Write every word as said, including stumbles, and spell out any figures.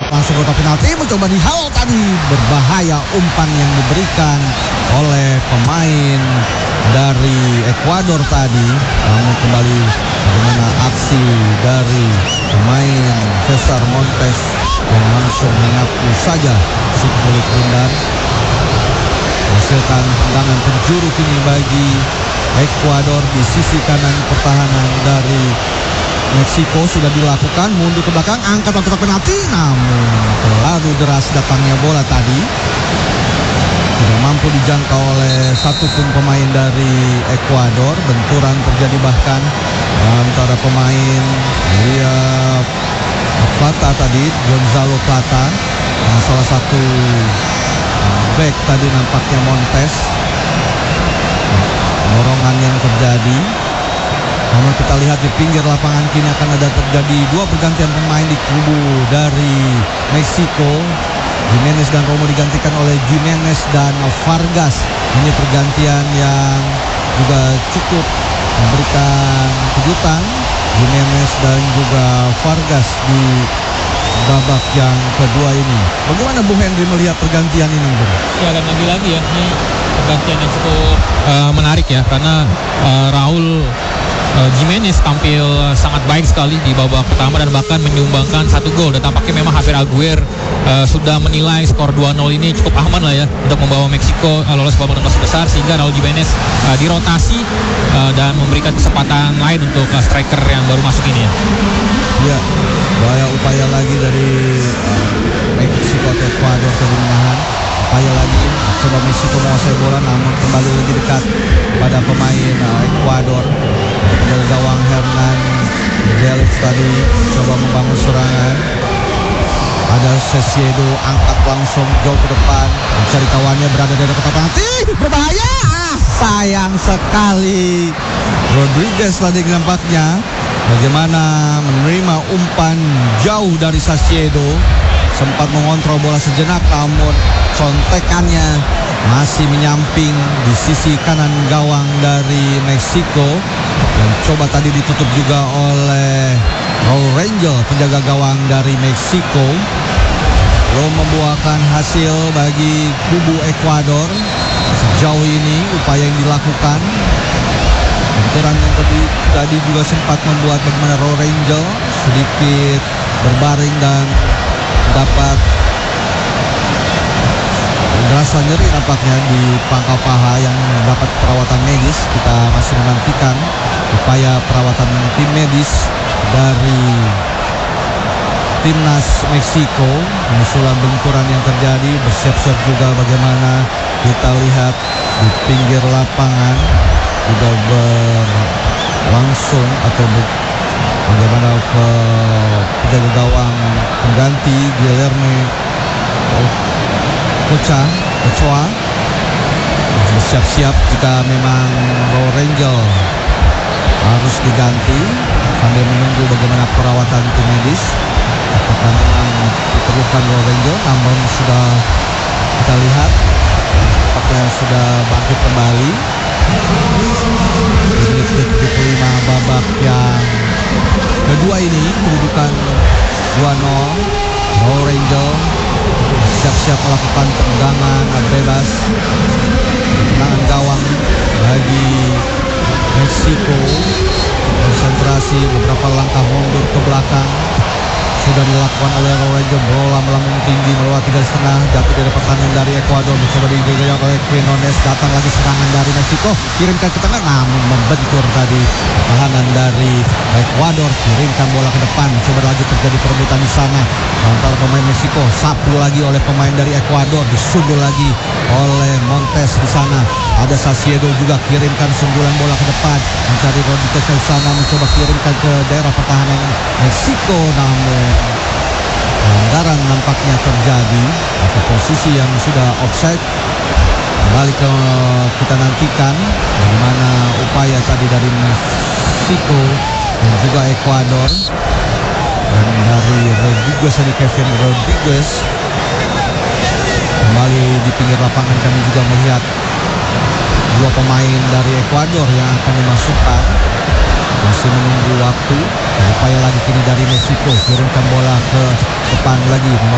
langsung ke penalti, mencoba dihalau tadi, berbahaya umpan yang diberikan oleh pemain dari Ekuador tadi. Namun kembali bagaimana aksi dari pemain Cesar Montes yang langsung menyapu saja si kulit bundar, menghasilkan tendangan penjuru kini bagi Ekuador di sisi kanan pertahanan dari Meksiko. Sudah dilakukan, mundur ke belakang, angkat waktu penalti, namun terlalu deras datangnya bola tadi, tidak mampu dijangkau oleh satupun pemain dari Ekuador. Benturan terjadi bahkan antara pemain dia Plata tadi, Gonzalo Plata, nah, salah satu back tadi nampaknya Montes. Dorongan yang terjadi. Namun kita lihat di pinggir lapangan kini akan ada terjadi dua pergantian pemain di kubu dari Meksiko. Jimenez dan Romo digantikan oleh Jimenez dan Vargas. Ini pergantian yang juga cukup memberikan kejutan. Jimenez dan juga Vargas di babak yang kedua ini. Bagaimana Bu Henry melihat pergantian ini, Bu? Ya, dan lagi-lagi ya, ini pergantian yang cukup uh, menarik ya, karena uh, Raul uh, Jimenez tampil sangat baik sekali di babak pertama dan bahkan menyumbangkan satu gol, dan tampaknya memang Javier Aguirre uh, sudah menilai skor dua nol ini cukup aman lah ya untuk membawa Meksiko uh, lolos babak enam belas besar, sehingga Raul Jimenez uh, dirotasi uh, dan memberikan kesempatan lain untuk uh, striker yang baru masuk ini ya. Ya, banyak upaya lagi dari uh, Meksiko atau Ekuador tadi menahan. Upaya lagi, coba Meksiko menguasai bola, namun kembali lebih dekat pada pemain uh, Ekuador. Penjaga gawang Hernan Delix tadi coba membangun serangan. Ada Sesiedo, angkat langsung jauh ke depan, mencari kawannya, berada di dekat penalti, berbahaya. Ah, sayang sekali. Rodriguez tadi nampaknya bagaimana menerima umpan jauh dari Sasiedo, sempat mengontrol bola sejenak, namun contekannya masih menyamping di sisi kanan gawang dari Meksiko, dan coba tadi ditutup juga oleh Raul Rangel, penjaga gawang dari Meksiko. Belum membuahkan hasil bagi kubu Ekuador sejauh ini upaya yang dilakukan. Benturan yang tadi, tadi juga sempat membuat bagaimana Raul Rangel sedikit berbaring dan dapat merasa nyeri nampaknya di pangkal paha yang dapat perawatan medis. Kita masih menantikan upaya perawatan tim medis dari timnas Meksiko menyusul benturan yang terjadi. Bersiap-siap juga bagaimana kita lihat di pinggir lapangan juga berlangsung atau bagaimana penjaga gawang pengganti Guillermo Ochoa Ochoa bersiap-siap jika memang Raul Rangel harus diganti, sambil menunggu bagaimana perawatan tim medis apakah memang diperlukan Raul Rangel. Namun sudah kita lihat apakah sudah bangkit kembali di menit ke tujuh puluh lima babak yang kedua ini. Kedudukan dua nol. Raul Rangel siap-siap melakukan tendangan bebas, tendangan gawang bagi Meksiko. Konsentrasi, beberapa langkah mundur ke belakang sudah dilakukan oleh Raul Rangel. Bola melambung tinggi melewati garis tengah, jatuh dari pertahanan dari Ekuador, mencoba digayung oleh Quinones. Datang lagi serangan dari Meksiko, kirimkan ke tengah, namun membentur tadi pertahanan dari Ekuador. Kirimkan bola ke depan, coba lagi terjadi perebutan di sana antara pemain Meksiko. Sapu lagi oleh pemain dari Ekuador, disundul lagi oleh Montes di sana. Ada Sasiedo juga, kirimkan sundulan bola ke depan, mencari Rodriguez ke sana, mencoba kirimkan ke daerah pertahanan Meksiko, namun pelanggaran nampaknya terjadi atau posisi yang sudah offside. Kembali ke kita nantikan bagaimana upaya tadi dari Meksiko dan juga Ekuador, dan dari Rodriguez tadi, Kevin Rodriguez. Kembali di pinggir lapangan kami juga melihat dua pemain dari Ekuador yang akan dimasukkan, masih menunggu waktu. Upaya lagi kini dari Meksiko, kirimkan bola ke depan lagi.